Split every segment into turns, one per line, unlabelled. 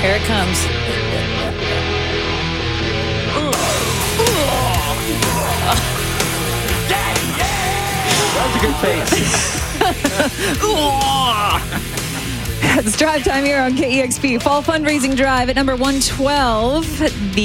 Here it comes.
That was a good face.
It's drive time here on KEXP. Fall fundraising drive at number 112.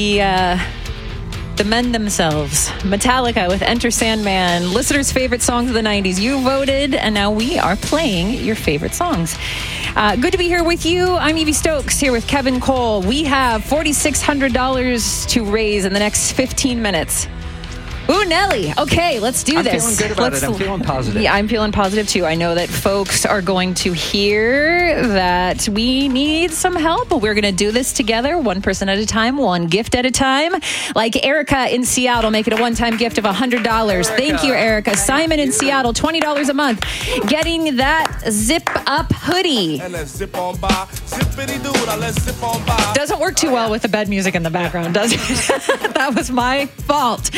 The men themselves. Metallica with Enter Sandman. Listeners' favorite songs of the 90s. You voted, and now we are playing your favorite songs. Good to be here with you. I'm Evie Stokes here with Kevin Cole. We have $4,600 to raise in the next 15 minutes. Ooh, Nelly. Okay, let's do this.
I'm feeling good about it. I'm feeling positive.
Yeah, I'm feeling positive too. I know that folks are going to hear that we need some help, but we're going to do this together, one person at a time, one gift at a time. Like Erica in Seattle, make it a one-time gift of $100. Thank you, Erica. Simon in Seattle, $20 a month. Getting that zip-up hoodie. Doesn't work too well with the bed music in the background, does it? That was my fault.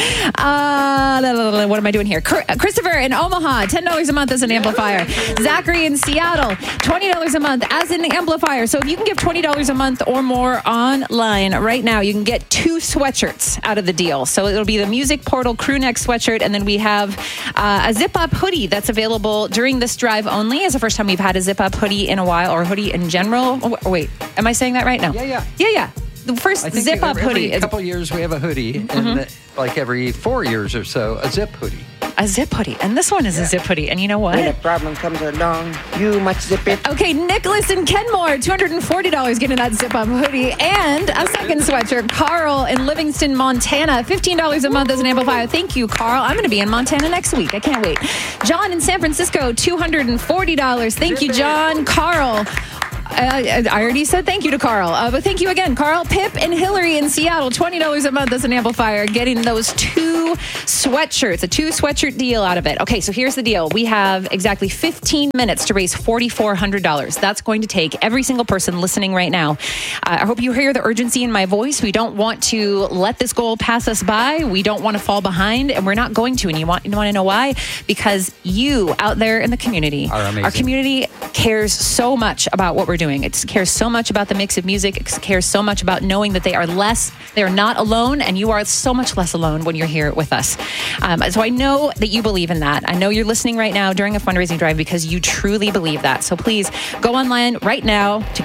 What am I doing here? Christopher in Omaha, $10 a month as an amplifier. Zachary in Seattle, $20 a month as an amplifier. So if you can give $20 a month or more online right now, you can get 2 sweatshirts out of the deal. So it'll be the Music Portal crew neck sweatshirt, and then we have a zip-up hoodie that's available during this drive only. It's the first time we've had a zip-up hoodie in a while, or hoodie in general. Oh, wait, am I saying that right now?
Yeah.
The first zip-up hoodie.
Every couple years we have a hoodie, and like every 4 years or so, a zip hoodie.
A zip hoodie. And this one is a zip hoodie. And you know what?
When a problem comes along, you must zip it.
Okay, Nicholas and Kenmore, $240 getting that zip-up hoodie. And a second sweatshirt. Carl in Livingston, Montana, $15 a month as an amplifier. Thank you, Carl. I'm going to be in Montana next week. I can't wait. John in San Francisco, $240. Thank you, John. Carl. I already said thank you to Carl, but thank you again, Carl. Pip and Hillary in Seattle, $20 a month as an amplifier, getting those 2 sweatshirts, a 2 sweatshirt deal out of it. Okay, so here's the deal. We have exactly 15 minutes to raise $4,400. That's going to take every single person listening right now. I hope you hear the urgency in my voice. We don't want to let this goal pass us by. We don't want to fall behind, and we're not going to. And you want to know why? Because you out there in the community,
are amazing.
Our community cares so much about what we're doing. It cares so much about the mix of music. It cares so much about knowing that they are not alone, and you are so much less alone when you're here with us. So I know that you believe in that. I know you're listening right now during a fundraising drive because you truly believe that. So please go online right now to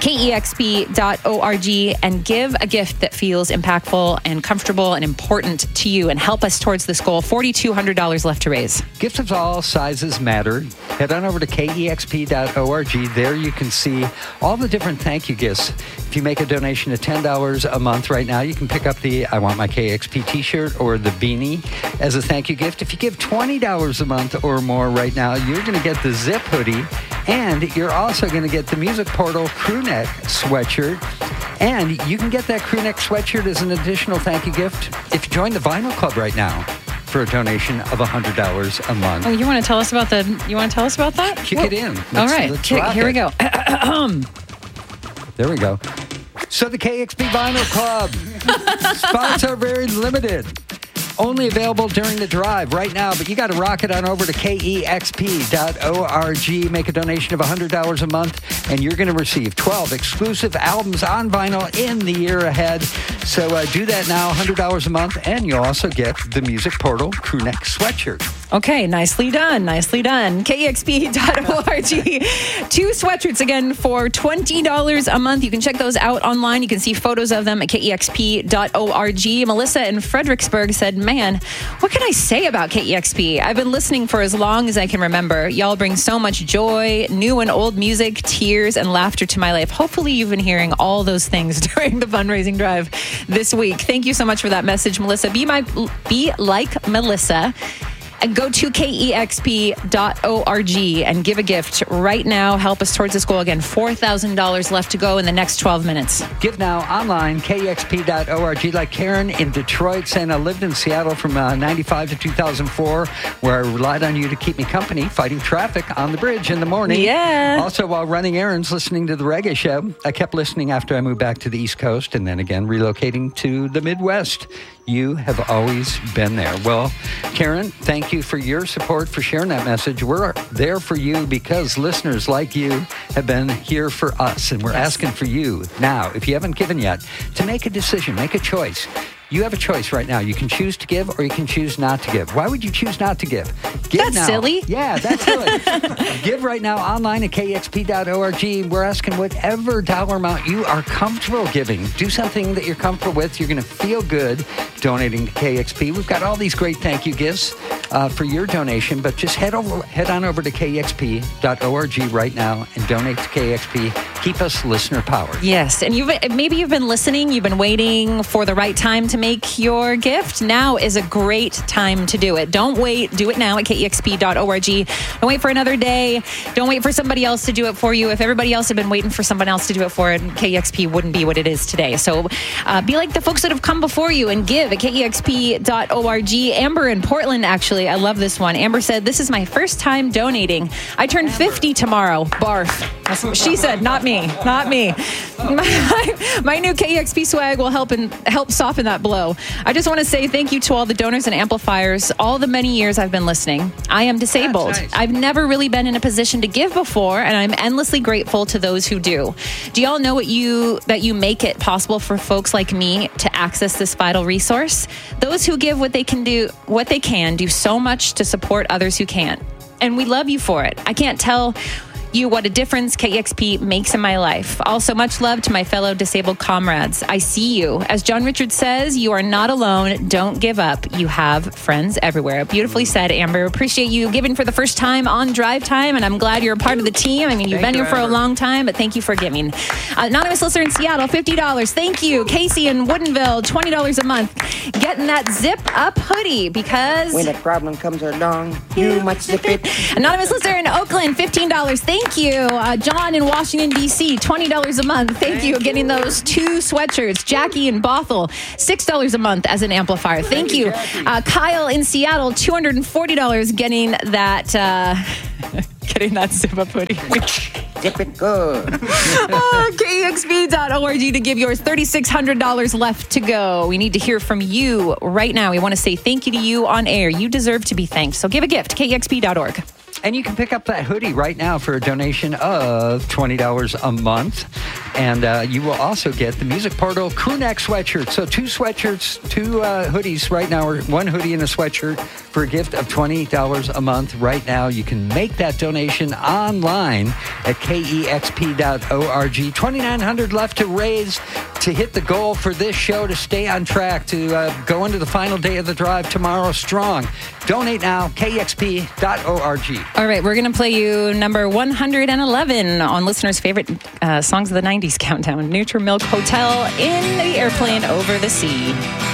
KEXP.org and give a gift that feels impactful and comfortable and important to you, and help us towards this goal. $4,200 left to raise.
Gifts of all sizes matter. Head on over to KEXP.org. There you can see all the different thank you gifts. If you make a donation of $10 a month right now, you can pick up the I Want My KXP t-shirt or the beanie as a thank you gift. If you give $20 a month or more right now, you're going to get the zip hoodie, and you're also going to get the Music Portal crew neck sweatshirt. And you can get that crew neck sweatshirt as an additional thank you gift if you join the Vinyl Club right now for a donation of $100 a month.
Oh, you want to tell us about that?
Kick it in.
All right, here we go.
There we go. So the KXP Vinyl Club spots are very limited. Only available during the drive right now, but you got to rock it on over to KEXP.org. Make a donation of $100 a month, and you're going to receive 12 exclusive albums on vinyl in the year ahead. So do that now, $100 a month, and you'll also get the Music Portal crew neck sweatshirt.
Okay, nicely done. KEXP.org. 2 sweatshirts again for $20 a month. You can check those out online. You can see photos of them at KEXP.org. Melissa in Fredericksburg said, man, what can I say about KEXP? I've been listening for as long as I can remember. Y'all bring so much joy, new and old music, tears, and laughter to my life. Hopefully you've been hearing all those things during the fundraising drive this week. Thank you so much for that message, Melissa. Be like Melissa. And go to KEXP.org and give a gift right now. Help us towards this goal. Again, $4,000 left to go in the next 12 minutes.
Give now online, KEXP.org. Like Karen in Detroit saying, I lived in Seattle from 95 to 2004, where I relied on you to keep me company, fighting traffic on the bridge in the morning.
Yeah.
Also, while running errands, listening to the reggae show. I kept listening after I moved back to the East Coast, and then again relocating to the Midwest. You have always been there. Well, Karen, thank you for your support, for sharing that message. We're there for you because listeners like you have been here for us, and we're asking for you now, if you haven't given yet, to make a decision, make a choice. You have a choice right now. You can choose to give or you can choose not to give. Why would you choose not to give? Give
That's
now.
silly.
Yeah, that's silly. Give right now online at kexp.org. We're asking whatever dollar amount you are comfortable giving. Do something that you're comfortable with. You're going to feel good donating to KXP. We've got all these great thank you gifts for your donation, but just head on over to kexp.org right now and donate to KXP. Keep us listener powered.
Yes, and maybe you've been listening, you've been waiting for the right time to make your gift. Now is a great time to do it. Don't wait. Do it now at kexp.org. Don't wait for another day. Don't wait for somebody else to do it for you. If everybody else had been waiting for someone else to do it for it, KEXP wouldn't be what it is today. So be like the folks that have come before you and give at kexp.org. Amber in Portland, actually, I love this one. Amber said, "This is my first time donating. I turn 50 tomorrow." Barf. That's what she said, not me. Not me. My new KEXP swag will help soften that blow. I just want to say thank you to all the donors and amplifiers all the many years I've been listening. I am disabled.
That's nice.
I've never really been in a position to give before, and I'm endlessly grateful to those who do. Do y'all know that you make it possible for folks like me to access this vital resource? Those who give what they can do so much to support others who can't. And we love you for it. I can't tell you what a difference KEXP makes in my life. Also, much love to my fellow disabled comrades. I see you. As John Richards says, you are not alone. Don't give up. You have friends everywhere. Beautifully said, Amber. Appreciate you giving for the first time on Drive Time, and I'm glad you're a part of the team. I mean, you've been here for a long time, but thank you for giving. Anonymous listener in Seattle, $50. Thank you. Casey in Woodinville, $20 a month. Getting that zip up hoodie because
When a problem comes along, you must zip it.
Anonymous listener in Oakland, $15. Thank you. John in Washington, D.C., $20 a month. Thank you. Getting those 2 sweatshirts. Jackie in Bothell, $6 a month as an amplifier. Thank you. Kyle in Seattle, $240 getting that zip-up hoodie.
Zip it good.
KEXP.org to give yours. $3,600 left to go. We need to hear from you right now. We want to say thank you to you on air. You deserve to be thanked. So give a gift. KEXP.org.
And you can pick up that hoodie right now for a donation of $20 a month. And you will also get the Music Portal crew neck sweatshirt. So 2 sweatshirts, 2 hoodies right now, or 1 hoodie and a sweatshirt for a gift of $20 a month right now. You can make that donation online at kexp.org. $2,900 left to raise to hit the goal for this show, to stay on track, to go into the final day of the drive tomorrow strong. Donate now, kexp.org.
All right, we're going to play you number 111 on listeners' favorite songs of the 90s countdown, Nutri-Milk Hotel in the airplane over the sea.